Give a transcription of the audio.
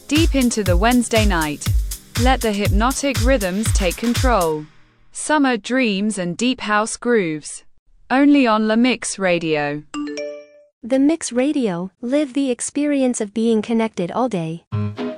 Deep into the Wednesday night. Let the hypnotic rhythms take control. Summer dreams and deep house grooves. Only on La Mix Radio. The Mix Radio, live the experience of being connected all day.